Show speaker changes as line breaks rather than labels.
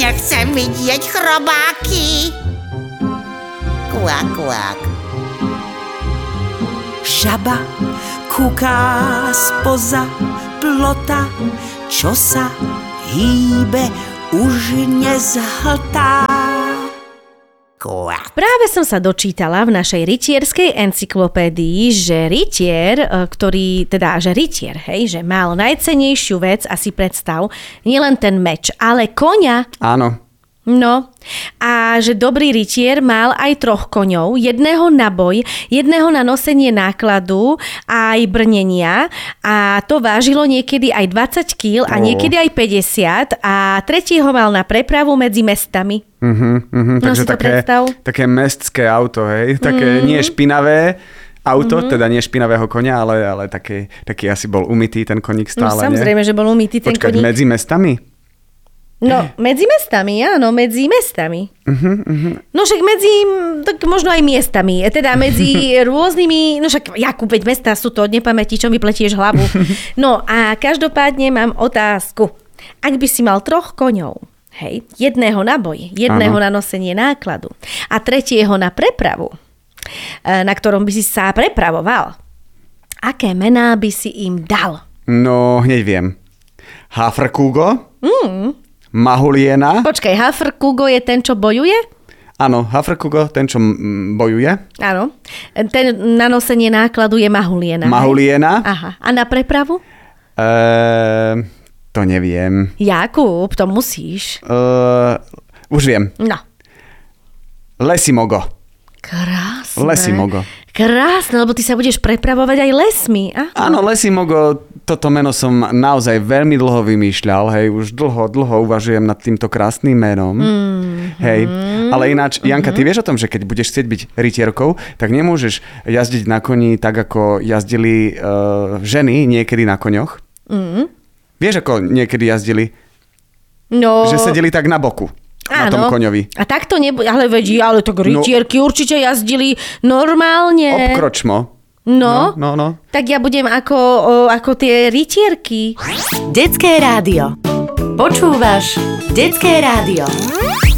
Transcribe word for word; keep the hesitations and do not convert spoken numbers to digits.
nechcem vidieť chrobáky. Kvak, kvak.
Žaba kúká spoza plota, čo sa hýbe, už nezhltá.
Práve som sa dočítala v našej rytierskej encyklopédii, že rytier, ktorý, teda, že rytier, hej, že mal najcennejšiu vec, asi predstav, nielen ten meč, ale koňa.
Áno.
No, a že dobrý rytier mal aj troch koňov, jedného na boj, jedného na nosenie nákladu, aj brnenia a to vážilo niekedy aj dvadsať kíl a niekedy aj päťdesiat a tretieho mal na prepravu medzi mestami.
Uh-huh, uh-huh.
No,
takže také, také mestské auto, hej, také mm. nie špinavé auto, mm-hmm. teda nie špinavého konia, ale, ale taký, taký asi bol umytý ten koník stále,
no, samozrejme,
nie?
že bol umytý ten
Počkať,
koník.
medzi mestami?
No, medzi mestami, áno, medzi mestami. Uh-huh, uh-huh. No však medzi, tak možno aj miestami, teda medzi rôznymi, no však Jakub, veď mesta sú to od nepamäti, čo mi pletieš hlavu. No a každopádne mám otázku. Ak by si mal troch koňov, hej, jedného na boj, jedného ano. Na nosenie nákladu a tretieho na prepravu, na ktorom by si sa prepravoval, aké mená by si im dal?
No, hneď viem. Hafrkugo? Mm. Mahuliena.
Počkaj, Hafrkugo je ten, čo bojuje?
Áno, Hafrkugo, ten, čo m- bojuje.
Áno. Ten na nosenie nákladu je Mahuliena.
Mahuliena.
Hej? Aha. A na prepravu?
Ehm, to neviem.
Jakub, to musíš.
Ehm, už viem.
No.
Lesimogo.
Krásne.
Lesimogo.
Krásne, lebo ty sa budeš prepravovať aj lesmi. Aha.
Áno, Lesimogo, toto meno som naozaj veľmi dlho vymýšľal, hej, už dlho, dlho uvažujem nad týmto krásnym menom, mm-hmm. hej, ale ináč, Janka, mm-hmm. ty vieš o tom, že keď budeš chcieť byť rytierkou, tak nemôžeš jazdiť na koni tak, ako jazdili uh, ženy niekedy na koňoch? Mm-hmm. Vieš, ako niekedy jazdili?
No.
Že sedeli tak na boku. Na
áno.
tom koňovi.
A tak to nebude, ale vedí, ale tak rytierky no, určite jazdili normálne.
Obkročmo.
No,
no, no, no.
Tak ja budem ako, o, ako tie rytierky.
Detské rádio. Počúvaš Detské rádio.